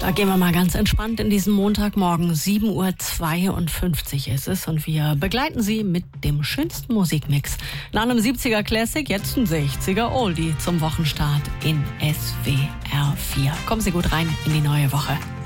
Da gehen wir mal ganz entspannt in diesen Montagmorgen. 7:52 Uhr ist es und wir begleiten Sie mit dem schönsten Musikmix. Nach einem 70er Classic, jetzt ein 60er Oldie zum Wochenstart in SWR 4. Kommen Sie gut rein in die neue Woche.